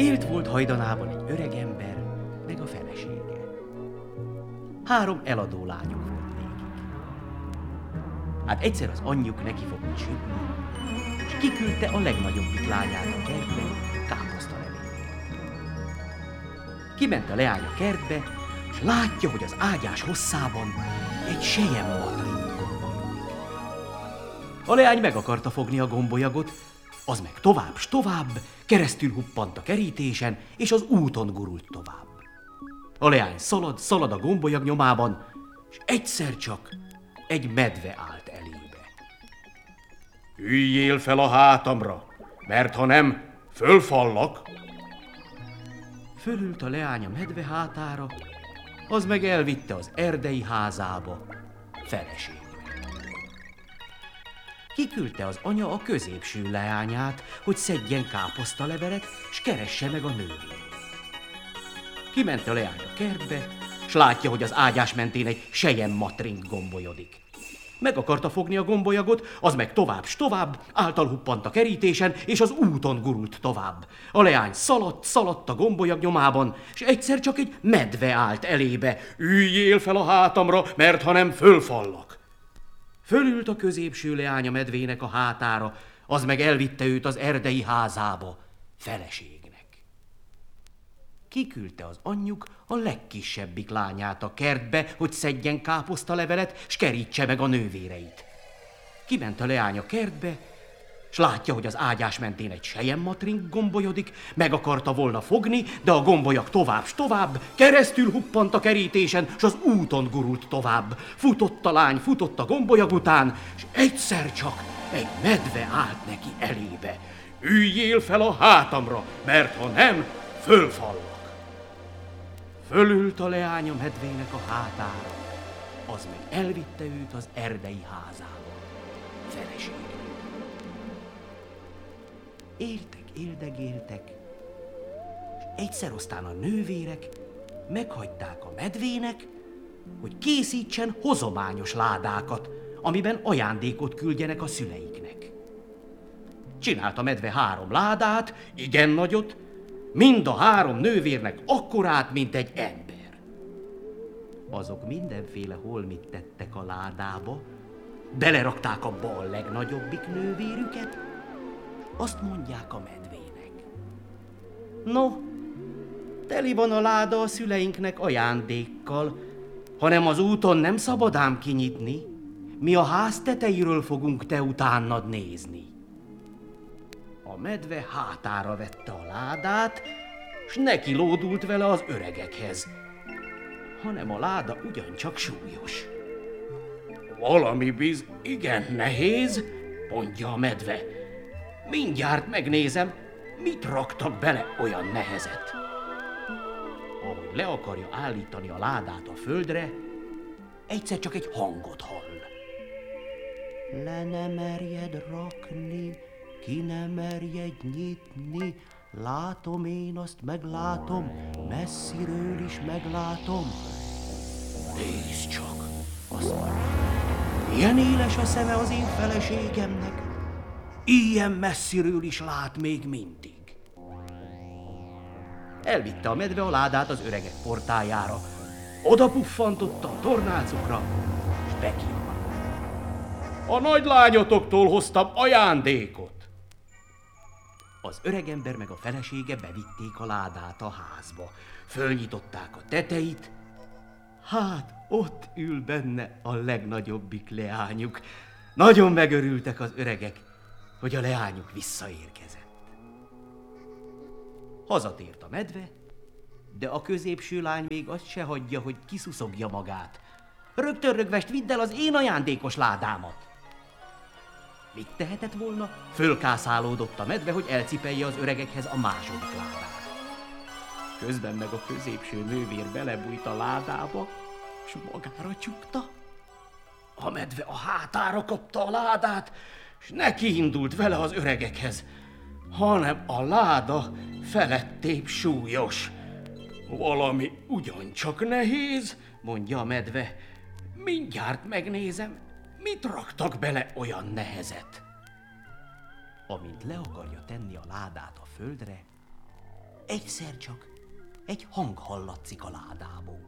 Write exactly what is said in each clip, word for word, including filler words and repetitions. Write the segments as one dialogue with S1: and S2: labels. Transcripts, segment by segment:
S1: Élt volt hajdanában egy öreg ember, meg a felesége. Három eladó lányuk volt végig. Hát egyszer az anyjuk neki fogott sütni, és kiküldte a legnagyobbik lányát a kertbe káposztalevélért. Kiment a leány a kertbe, és látja, hogy az ágyás hosszában egy selyemmatring gombolyodik. A leány meg akarta fogni a gombolyagot, az meg tovább s tovább, keresztül huppant a kerítésen, és az úton gurult tovább. A leány szalad, szalad a gombolyag nyomában, és egyszer csak egy medve állt elébe.
S2: Üljél fel a hátamra, mert ha nem, fölfallak.
S1: Fölült a leány a medve hátára, az meg elvitte az erdei házába feleségül. Kiküldte az anya a középső leányát, hogy szedjen káposztalevelet, s keresse meg a nővérét. Kiment a leány a kertbe, s látja, hogy az ágyás mentén egy selyemmatring gombolyodik. Meg akarta fogni a gombolyagot, az meg tovább s tovább, által huppant a kerítésen, és az úton gurult tovább. A leány szaladt, szaladt a gombolyag nyomában, és egyszer csak egy medve állt elébe.
S2: Üljél fel a hátamra, mert ha nem, fölfallak.
S1: Fölült a középső leány a medvének a hátára, az meg elvitte őt az erdei házába feleségnek. Kiküldte az anyjuk a legkisebbik lányát a kertbe, hogy szedjen káposztalevelet, s kerítse meg a nővéreit. Kiment a leány a kertbe, s látja, hogy az ágyás mentén egy selyemmatring gombolyodik, meg akarta volna fogni, de a gombolyag tovább s tovább, keresztül huppant a kerítésen, s az úton gurult tovább. Futott a lány, futott a gombolyag után, s egyszer csak egy medve állt neki elébe.
S2: Üljél fel a hátamra, mert ha nem, fölfallak.
S1: Fölült a leány a medvének a hátára, az meg elvitte őt az erdei házába, feleségül. Éltek, éldegéltek, és egyszer aztán a nővérek meghagyták a medvének, hogy készítsen hozományos ládákat, amiben ajándékot küldjenek a szüleiknek. Csinált a medve három ládát, igen nagyot, mind a három nővérnek akkorát, mint egy ember. Azok mindenféle holmit tettek a ládába, belerakták abba a legnagyobbik nővérüket, azt mondják a medvének. No, teli van a láda a szüleinknek ajándékkal, hanem az úton nem szabad ám kinyitni, mi a ház tetejéről fogunk te utánad nézni. A medve hátára vette a ládát, s neki lódult vele az öregekhez, hanem a láda ugyancsak súlyos.
S2: Valami biz igen nehéz, mondja a medve.
S1: Mindjárt megnézem, mit raktak bele olyan nehezet. Ahogy le akarja állítani a ládát a földre, egyszer csak egy hangot hall. Le ne merjed rakni, ki ne merjed nyitni, látom én azt meglátom, messziről is meglátom. Nézd csak, azt mondja, ilyen éles a szeme az én feleségemnek, ilyen messziről is lát még mindig. Elvitte a medve a ládát az öregek portájára, oda puffantotta a tornácukra, és bekiabált.
S2: A nagylányotoktól hoztam ajándékot.
S1: Az öregember meg a felesége bevitték a ládát a házba. Fölnyitották a teteit, hát ott ül benne a legnagyobbik leányuk. Nagyon megörültek az öregek, hogy a leányuk visszaérkezett. Hazatért a medve, de a középső lány még azt se hagyja, hogy kiszuszogja magát. Rögtön rögvest, vidd el az én ajándékos ládámat. Mit tehetett volna? Fölkászálódott a medve, hogy elcipelje az öregekhez a második ládát. Közben meg a középső nővér belebújt a ládába, s magára csukta. A medve a hátára kapta a ládát, s neki indult vele az öregekhez, hanem a láda felettébb súlyos.
S2: Valami ugyancsak nehéz,
S1: mondja a medve. Mindjárt megnézem, mit raktak bele olyan nehezet. Amint le akarja tenni a ládát a földre, egyszer csak egy hang hallatszik a ládából.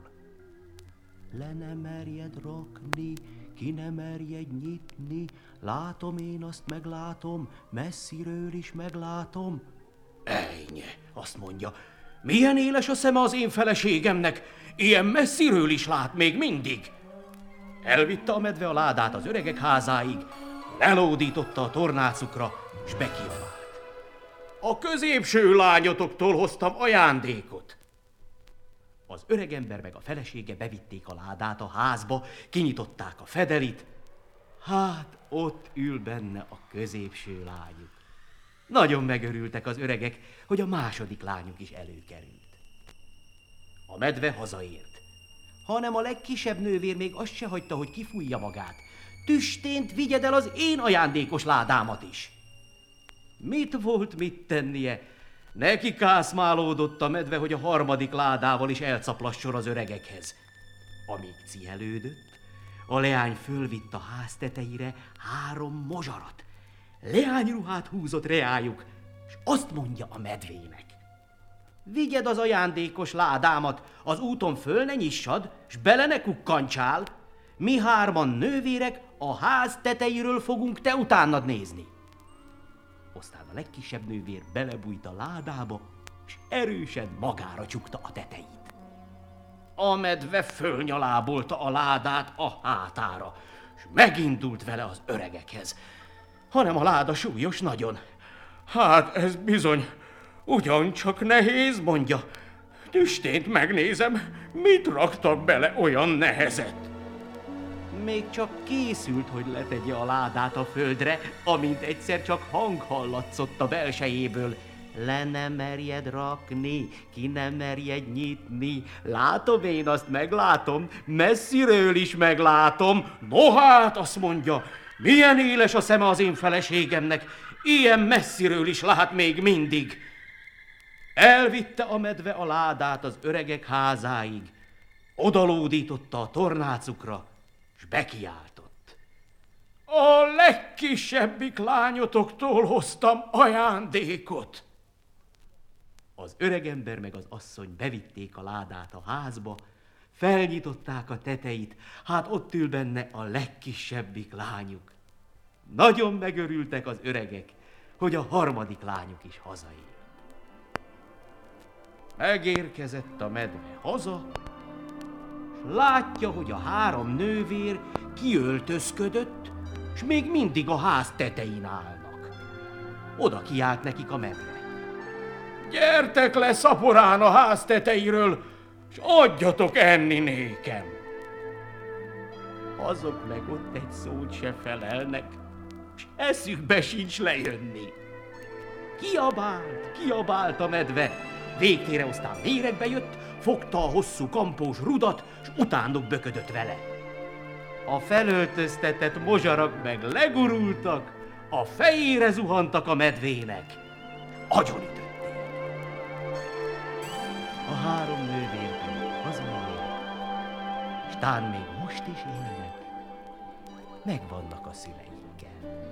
S1: Le ne merjed rakni, ki ne merjed nyitni, látom én azt meglátom, messziről is meglátom. Ejnye, azt mondja, milyen éles a szeme az én feleségemnek, ilyen messziről is lát még mindig. Elvitte a medve a ládát az öregek házáig, lelódította a tornácukra, s bekiabált. A középső lányotoktól hoztam ajándékot. Az öregember meg a felesége bevitték a ládát a házba, kinyitották a fedelit. Hát ott ül benne a középső lányuk. Nagyon megörültek az öregek, hogy a második lányuk is előkerült. A medve hazaért, hanem a legkisebb nővér még azt se hagyta, hogy kifújja magát. Tüstént vigyed el az én ajándékos ládámat is. Mit volt mit tennie? Neki kászmálódott a medve, hogy a harmadik ládával is elcaplasson az öregekhez. Amíg cihelődött, a leány fölvitt a ház tetejére három mozsarat. Leányruhát húzott reájuk, és azt mondja a medvének. Vigyed az ajándékos ládámat, az úton föl ne nyissad, s bele ne kukkancsál. Mi hárman nővérek a ház tetejéről fogunk te utánad nézni. Aztán a legkisebb nővér belebújt a ládába, és erősen magára csukta a tetejét. A medve fölnyalábolta a ládát a hátára, és megindult vele az öregekhez. Hanem a láda súlyos nagyon.
S2: Hát ez bizony ugyancsak nehéz, mondja. Tüstént megnézem, mit raktak bele olyan nehezet.
S1: Még csak készült, hogy letegye a ládát a földre, amint egyszer csak hang hallatszott a belsejéből. Le ne merjed rakni, ki ne merjed nyitni, látom én azt meglátom, messziről is meglátom.
S2: No hát, azt mondja, milyen éles a szeme az én feleségemnek, ilyen messziről is lát még mindig.
S1: Elvitte a medve a ládát az öregek házáig, odalódította a tornácukra, s bekiáltott.
S2: A legkisebbik lányotoktól hoztam ajándékot.
S1: Az öregember meg az asszony bevitték a ládát a házba, felnyitották a teteit, hát ott ül benne a legkisebbik lányuk. Nagyon megörültek az öregek, hogy a harmadik lányuk is hazaér. Megérkezett a medve haza, s látja, hogy a három nővér kiöltözködött, s még mindig a ház tetején állnak. Oda kiált nekik a medve.
S2: Gyertek le szaporán a ház tetejéről, s adjatok enni nékem.
S1: Azok meg ott egy szót se felelnek, s eszükbe sincs lejönni. Kiabált, kiabált a medve, végtére aztán méregbe jött, fogta a hosszú kampós rudat, s utánuk böködött vele. A felöltöztetett mozsarak meg legurultak, a fejére zuhantak a medvének, agyonütötték. A három nővér pedig hazaér, s tán még most is élnek, megvannak a szüleikkel.